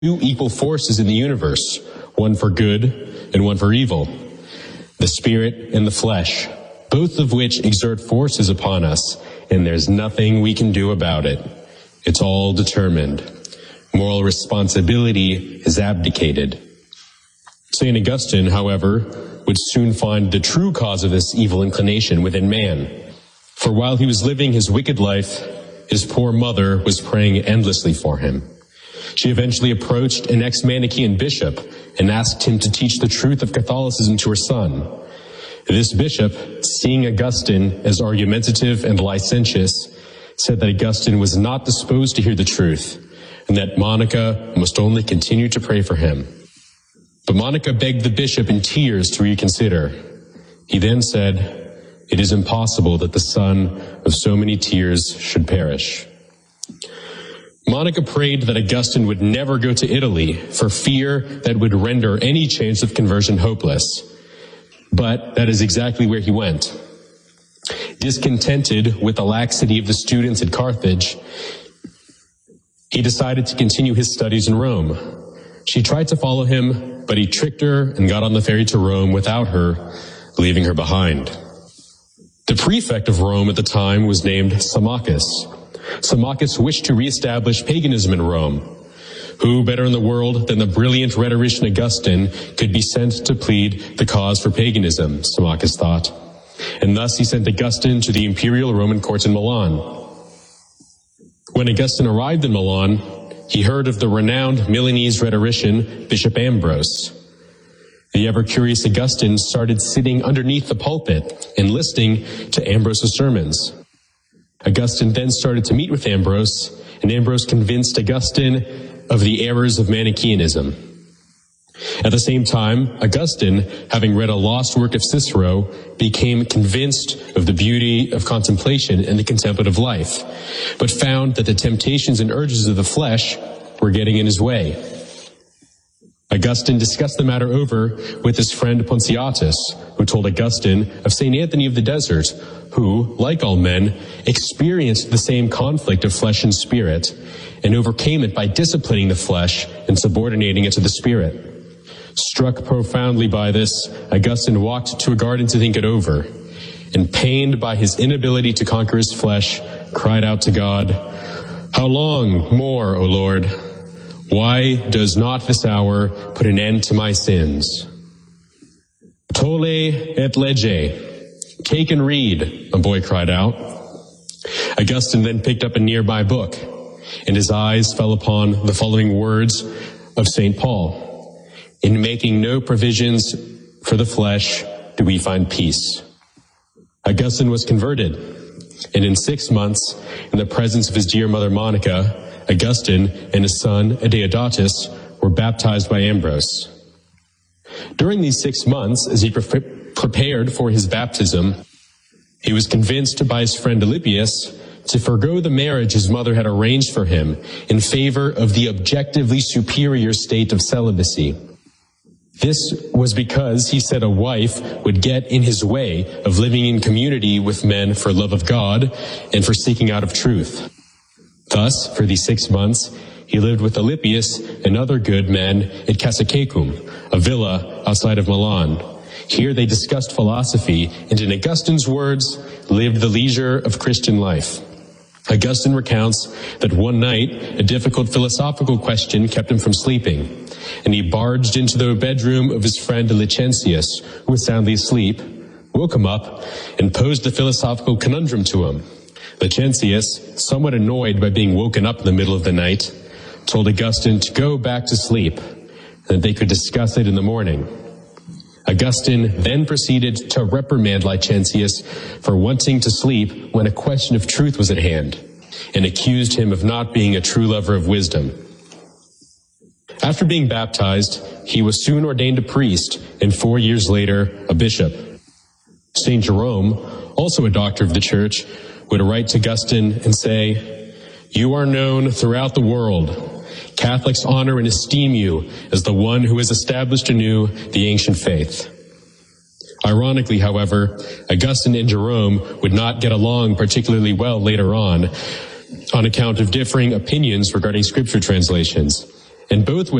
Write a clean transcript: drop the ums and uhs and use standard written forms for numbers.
two equal forces in the universe, one for good and one for evil, the spirit and the flesh, both of which exert forces upon us, and there's nothing we can do about it. It's all determined. Moral responsibility is abdicated. St. Augustine, however, would soon find the true cause of this evil inclination within man. For while he was living his wicked life, his poor mother was praying endlessly for him. She eventually approached an ex-Manichaean bishop and asked him to teach the truth of Catholicism to her son. This bishop, seeing Augustine as argumentative and licentious, said that Augustine was not disposed to hear the truth, and that Monica must only continue to pray for him. But Monica begged the bishop in tears to reconsider. He then said, "It is impossible that the son of so many tears should perish." Monica prayed that Augustine would never go to Italy for fear that would render any chance of conversion hopeless. But that is exactly where he went. Discontented with the laxity of the students at Carthage, he decided to continue his studies in Rome. She tried to follow him, but he tricked her and got on the ferry to Rome without her, leaving her behind. The prefect of Rome at the time was named Symmachus. Symmachus wished to reestablish paganism in Rome. Who better in the world than the brilliant rhetorician Augustine could be sent to plead the cause for paganism, Symmachus thought. And thus he sent Augustine to the imperial Roman court in Milan. When Augustine arrived in Milan, he heard of the renowned Milanese rhetorician, Bishop Ambrose. The ever-curious Augustine started sitting underneath the pulpit and listening to Ambrose's sermons. Augustine then started to meet with Ambrose, and Ambrose convinced Augustine of the errors of Manichaeanism. At the same time, Augustine, having read a lost work of Cicero, became convinced of the beauty of contemplation and the contemplative life, but found that the temptations and urges of the flesh were getting in his way. Augustine discussed the matter over with his friend Ponciatus, who told Augustine of St. Anthony of the Desert, who, like all men, experienced the same conflict of flesh and spirit, and overcame it by disciplining the flesh and subordinating it to the spirit. Struck profoundly by this, Augustine walked to a garden to think it over, and pained by his inability to conquer his flesh, cried out to God, "How long more, O Lord? Why does not this hour put an end to my sins?" "Tolle et lege." Take and read, a boy cried out. Augustine then picked up a nearby book, and his eyes fell upon the following words of St. Paul. "In making no provisions for the flesh do we find peace." Augustine was converted, and in 6 months, in the presence of his dear mother Monica, Augustine and his son Adeodatus were baptized by Ambrose. During these 6 months, as he prepared for his baptism, he was convinced by his friend Alypius to forego the marriage his mother had arranged for him in favor of the objectively superior state of celibacy. This was because he said a wife would get in his way of living in community with men for love of God and for seeking out of truth. Thus, for these 6 months, he lived with Alypius and other good men at Cassicecum, a villa outside of Milan. Here they discussed philosophy and, in Augustine's words, lived the leisure of Christian life. Augustine recounts that one night a difficult philosophical question kept him from sleeping, and he barged into the bedroom of his friend Licentius, who was soundly asleep, woke him up, and posed the philosophical conundrum to him. Licentius, somewhat annoyed by being woken up in the middle of the night, told Augustine to go back to sleep, and that they could discuss it in the morning. Augustine then proceeded to reprimand Licentius for wanting to sleep when a question of truth was at hand, and accused him of not being a true lover of wisdom. After being baptized, he was soon ordained a priest, and 4 years later, a bishop. St. Jerome, also a doctor of the Church, would write to Augustine and say, "You are known throughout the world. Catholics honor and esteem you as the one who has established anew the ancient faith." Ironically, however, Augustine and Jerome would not get along particularly well later on account of differing opinions regarding scripture translations, and both